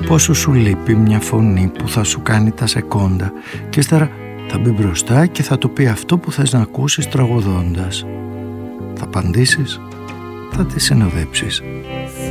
πόσο σου λείπει μια φωνή που θα σου κάνει τα σεκόντα και ύστερα θα μπει μπροστά και θα το πει αυτό που θες να ακούσεις τραγουδώντας. Θα απαντήσεις, θα τη συνοδέψεις.